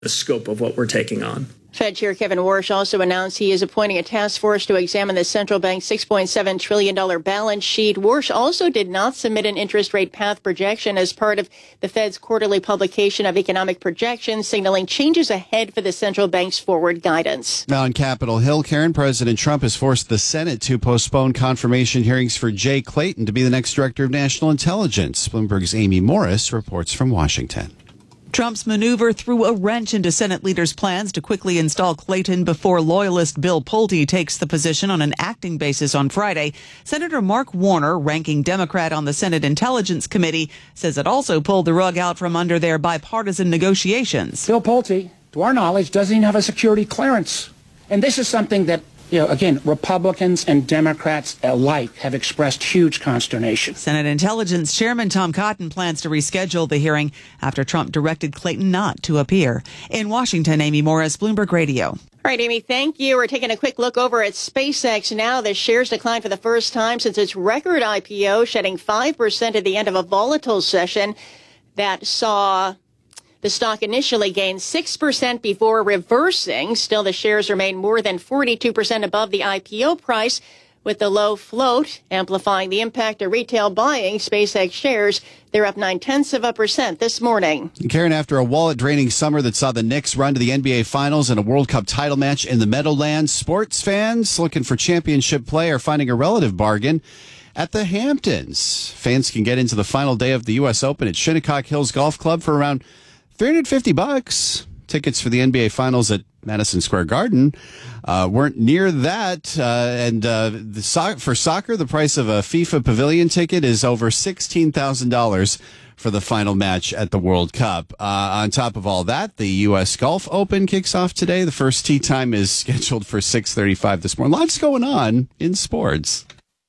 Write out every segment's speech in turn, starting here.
the scope of what we're taking on. Fed Chair Kevin Warsh also announced he is appointing a task force to examine the central bank's $6.7 trillion balance sheet. Warsh also did not submit an interest rate path projection as part of the Fed's quarterly publication of economic projections, signaling changes ahead for the central bank's forward guidance. Now on Capitol Hill, Karen, President Trump has forced the Senate to postpone confirmation hearings for Jay Clayton to be the next director of national intelligence. Bloomberg's Amy Morris reports from Washington. Trump's maneuver threw a wrench into Senate leaders' plans to quickly install Clayton before loyalist Bill Pulte takes the position on an acting basis on Friday. Senator Mark Warner, ranking Democrat on the Senate Intelligence Committee, says it also pulled the rug out from under their bipartisan negotiations. Bill Pulte, to our knowledge, doesn't even have a security clearance. And this is something that, again, Republicans and Democrats alike have expressed huge consternation. Senate Intelligence Chairman Tom Cotton plans to reschedule the hearing after Trump directed Clayton not to appear. In Washington, Amy Morris, Bloomberg Radio. All right, Amy, thank you. We're taking a quick look over at SpaceX now. The shares declined for the first time since its record IPO, shedding 5% at the end of a volatile session that saw the stock initially gained 6% before reversing. Still, the shares remain more than 42% above the IPO price, with the low float amplifying the impact of retail buying. SpaceX shares, they're up 0.9% this morning. Karen, after a wallet-draining summer that saw the Knicks run to the NBA Finals and a World Cup title match in the Meadowlands, sports fans looking for championship play are finding a relative bargain at the Hamptons. Fans can get into the final day of the U.S. Open at Shinnecock Hills Golf Club for around $350. Tickets for the NBA Finals at Madison Square Garden weren't near that. For soccer, the price of a FIFA Pavilion ticket is over $16,000 for the final match at the World Cup. On top of all that, the U.S. Golf Open kicks off today. The first tee time is scheduled for 6:35 this morning. Lots going on in sports.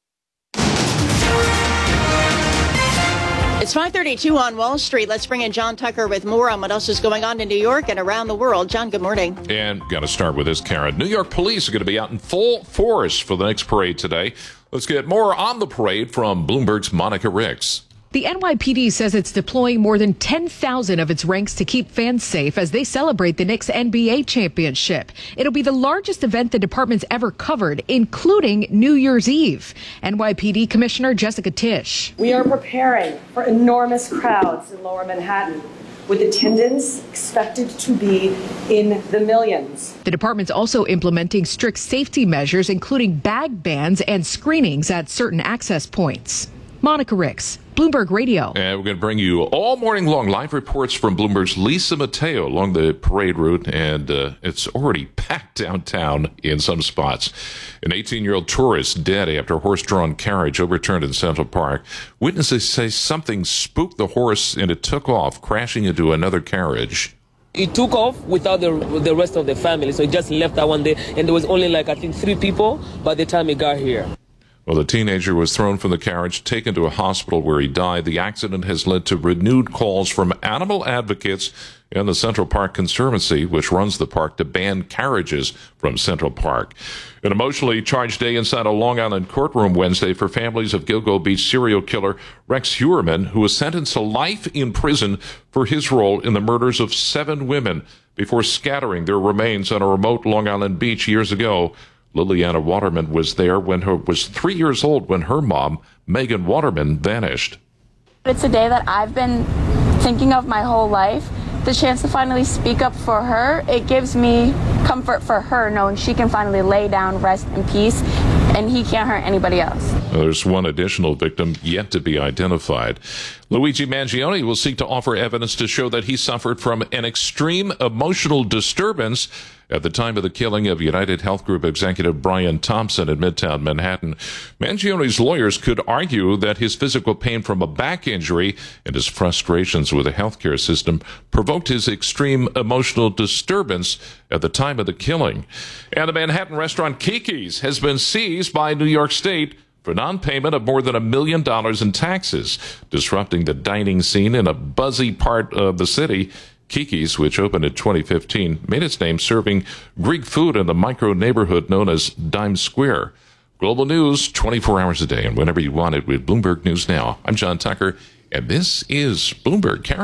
It's 5:32 on Wall Street. Let's bring in John Tucker with more on what else is going on in New York and around the world. John, good morning. And got to start with this, Karen. New York police are going to be out in full force for the next parade today. Let's get more on the parade from Bloomberg's Monica Ricks. The NYPD says it's deploying more than 10,000 of its ranks to keep fans safe as they celebrate the Knicks NBA championship. It'll be the largest event the department's ever covered, including New Year's Eve. NYPD Commissioner Jessica Tisch. We are preparing for enormous crowds in Lower Manhattan, with attendance expected to be in the millions. The department's also implementing strict safety measures, including bag bans and screenings at certain access points. Monica Ricks, Bloomberg Radio. And we're going to bring you all morning long live reports from Bloomberg's Lisa Mateo along the parade route, and it's already packed downtown in some spots. An 18-year-old tourist dead after a horse-drawn carriage overturned in Central Park. Witnesses say something spooked the horse and it took off, crashing into another carriage. It took off without the rest of the family, so it just left that one day, and there was only I think 3 people by the time it got here. Well, the teenager was thrown from the carriage, taken to a hospital where he died. The accident has led to renewed calls from animal advocates and the Central Park Conservancy, which runs the park, to ban carriages from Central Park. An emotionally charged day inside a Long Island courtroom Wednesday for families of Gilgo Beach serial killer Rex Heuermann, who was sentenced to life in prison for his role in the murders of 7 women before scattering their remains on a remote Long Island beach years ago. Liliana Waterman was there was 3 years old when her mom, Megan Waterman, vanished. It's a day that I've been thinking of my whole life. The chance to finally speak up for her, it gives me comfort for her knowing she can finally lay down, rest in peace, and he can't hurt anybody else. There's one additional victim yet to be identified. Luigi Mangione will seek to offer evidence to show that he suffered from an extreme emotional disturbance at the time of the killing of United Health Group executive Brian Thompson in Midtown Manhattan. Mangione's lawyers could argue that his physical pain from a back injury and his frustrations with the healthcare system provoked his extreme emotional disturbance at the time of the killing. And the Manhattan restaurant Kiki's has been seized by New York State for non-payment of more than $1 million in taxes, disrupting the dining scene in a buzzy part of the city. Kiki's, which opened in 2015, made its name serving Greek food in the micro-neighborhood known as Dime Square. Global news, 24 hours a day, and whenever you want it with Bloomberg News Now. I'm John Tucker, and this is Bloomberg. Karen.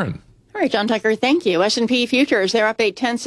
All right, John Tucker, thank you. S&P futures, they're up 8/10